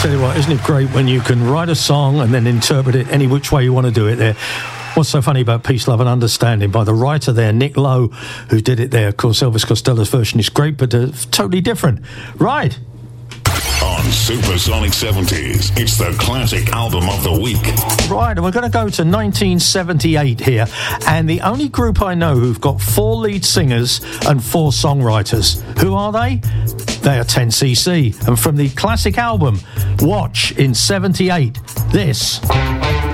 Tell you what, isn't it great when you can write a song and then interpret it any which way you want to do it there? What's so funny about Peace, Love and Understanding by the writer there, Nick Lowe, who did it there. Of course, Elvis Costello's version is great, but totally different. Right. On Supersonic 70s, it's the classic album of the week. Right, and we're going to go to 1978 here. And the only group I know who've got 4 lead singers and 4 songwriters. Who are they? They are 10cc. And from the classic album, Watch, in 78, this.